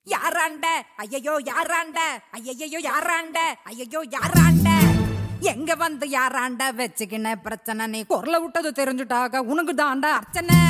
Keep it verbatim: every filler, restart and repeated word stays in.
யாராண்ட ஐயையோ யாராண்ட ஐயையோ யாராண்ட ஐயையோ யாராண்ட எங்க வந்து யாராண்ட வச்சுக்கின பிரச்சனை நீ குரல விட்டது தெரிஞ்சுட்டாக உனக்கு தாண்டா அர்ச்சனை